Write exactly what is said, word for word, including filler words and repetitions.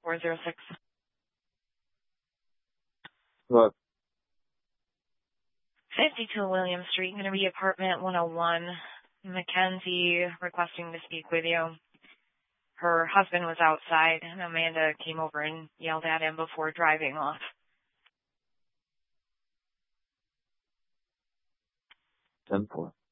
four zero six. What? fifty-two William Street, going to be apartment one oh one. Mackenzie requesting to speak with you. Her husband was outside, and Amanda came over and yelled at him before driving off. ten four.